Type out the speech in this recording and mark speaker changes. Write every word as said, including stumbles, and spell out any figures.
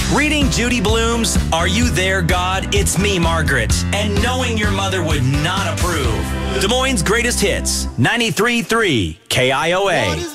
Speaker 1: Reading Judy Blume's Are You There, God? It's Me, Margaret. And knowing your mother would not approve. Des Moines' greatest hits, ninety-three point three K I O A.